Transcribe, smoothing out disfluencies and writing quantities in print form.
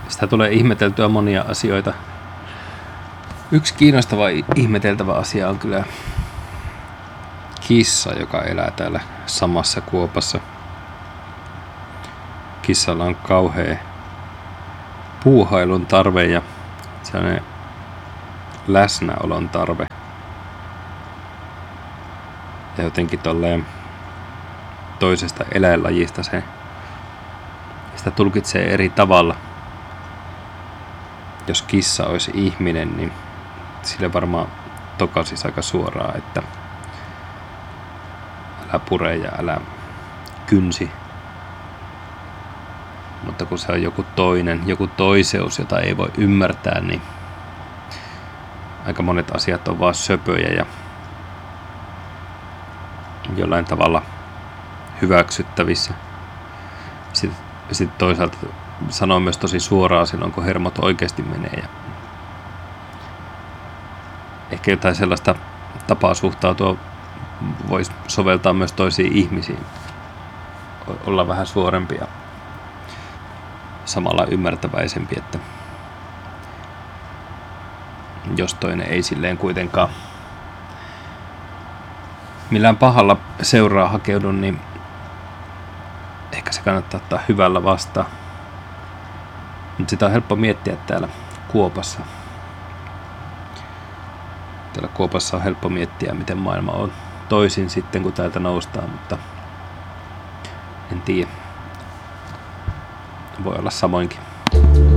Sitä tulee ihmeteltyä monia asioita. Yksi kiinnostava ihmeteltävä asia on kyllä kissa, joka elää täällä samassa kuopassa. Kissalla on kauhea puuhailun tarve ja sellainen läsnäolon tarve. Ja jotenkin tolleen toisesta eläinlajista sitä tulkitsee eri tavalla. Jos kissa olisi ihminen, niin sille varmaan tokaisisi aika suoraan, että älä pure ja älä kynsi. Mutta kun se on joku toinen, joku toiseus, jota ei voi ymmärtää, niin aika monet asiat on vaan söpöjä ja jollain tavalla hyväksyttävissä. Sitten toisaalta sanoo myös tosi suoraan silloin, kun hermot oikeasti menee. Ja ehkä jotain sellaista tapaa suhtautua voisi soveltaa myös toisiin ihmisiin. Olla vähän suorempi ja samalla ymmärtäväisempi, että jos toinen ei silleen kuitenkaan millään pahalla seuraa hakeudu, niin ehkä se kannattaa ottaa hyvällä vastaan. Mutta sitä on helppo miettiä täällä kuopassa. Täällä kuopassa on helppo miettiä, miten maailma on toisin sitten, kun täältä noustaan, mutta en tiedä. Voi olla samoinkin.